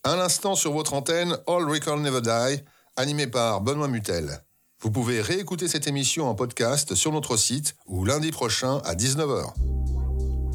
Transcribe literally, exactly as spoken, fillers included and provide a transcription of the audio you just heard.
À l'instant sur votre antenne, All Record Never Die, animé par Benoît Mutel. Vous pouvez réécouter cette émission en podcast sur notre site ou lundi prochain à dix-neuf heures.